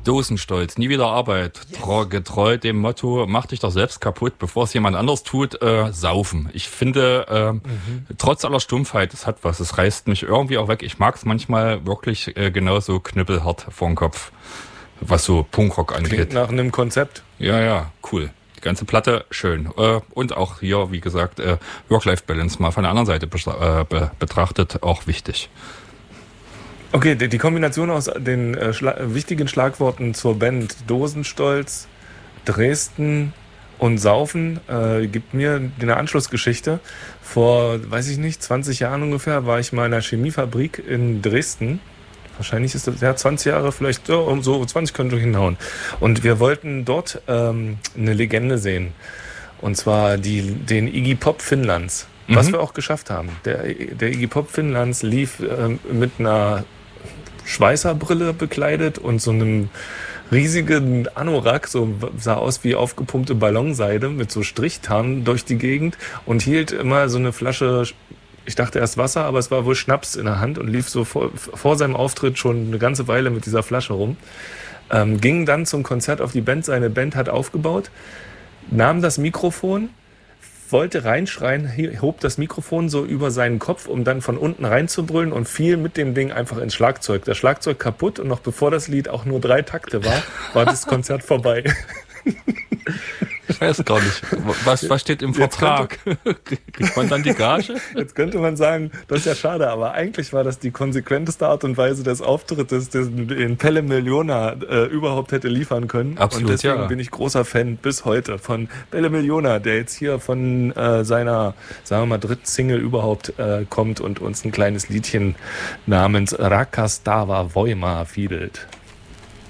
Dosenstolz, nie wieder Arbeit, getreu dem Motto, mach dich doch selbst kaputt, bevor es jemand anders tut, saufen. Ich finde, trotz aller Stumpfheit, es hat was, es reißt mich irgendwie auch weg. Ich mag es manchmal wirklich genauso knüppelhart vorm Kopf, was so Punkrock angeht. Klingt nach einem Konzept. Ja, cool. Die ganze Platte, schön. Und auch hier, wie gesagt, Work-Life-Balance mal von der anderen Seite betrachtet, auch wichtig. Okay, die Kombination aus den wichtigen Schlagworten zur Band Dosenstolz, Dresden und Saufen gibt mir eine Anschlussgeschichte. Vor, 20 Jahren ungefähr, war ich mal in einer Chemiefabrik in Dresden. Wahrscheinlich ist das 20 Jahre, vielleicht so 20 könnte hinhauen. Und wir wollten dort eine Legende sehen. Und zwar den Iggy Pop Finnlands. Was wir auch geschafft haben. Der Iggy Pop Finnlands lief mit einer Schweißerbrille bekleidet und so einem riesigen Anorak, sah aus wie aufgepumpte Ballonseide mit so Strichtarn durch die Gegend und hielt immer so eine Flasche, ich dachte erst Wasser, aber es war wohl Schnaps in der Hand und lief so vor seinem Auftritt schon eine ganze Weile mit dieser Flasche rum. Ging dann zum Konzert auf die Band, seine Band hat aufgebaut, nahm das Mikrofon, wollte reinschreien, hob das Mikrofon so über seinen Kopf, um dann von unten reinzubrüllen und fiel mit dem Ding einfach ins Schlagzeug. Das Schlagzeug kaputt und noch bevor das Lied auch nur 3 Takte war das Konzert vorbei. Ich weiß gar nicht. Was steht im Vertrag? Kriegt man dann die Gage? Jetzt könnte man sagen, das ist ja schade, aber eigentlich war das die konsequenteste Art und Weise des Auftrittes, den Pelle Miliona überhaupt hätte liefern können. Absolut, und deswegen bin ich großer Fan bis heute von Pelle Miliona, der jetzt hier von seiner, sagen wir mal, 3. Single überhaupt kommt und uns ein kleines Liedchen namens Rakastava Voima fiedelt.